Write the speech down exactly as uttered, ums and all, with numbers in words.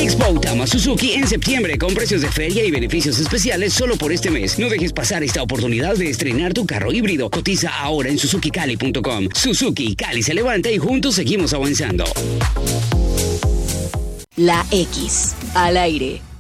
Expo Tama Suzuki en septiembre con precios de feria y beneficios especiales solo por este mes. No dejes pasar esta oportunidad de estrenar tu carro híbrido. Cotiza ahora en suzuki cali punto com. Suzuki, Cali se levanta y juntos seguimos avanzando. La X, al aire.